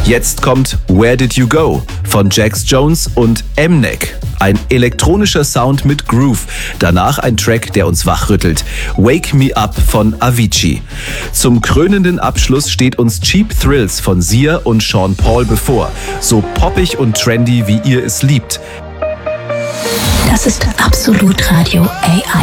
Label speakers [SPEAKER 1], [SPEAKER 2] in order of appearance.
[SPEAKER 1] Jetzt kommt Where Did You Go von Jax Jones und Mnek. Ein elektronischer Sound mit Groove. Danach ein Track, der uns wachrüttelt. Wake Me Up von Avicii. Zum krönenden Abschluss steht uns Cheap Thrills von Sia und Sean Paul bevor. So poppig und trendy, wie ihr es liebt.
[SPEAKER 2] Das ist Absolut Radio AI.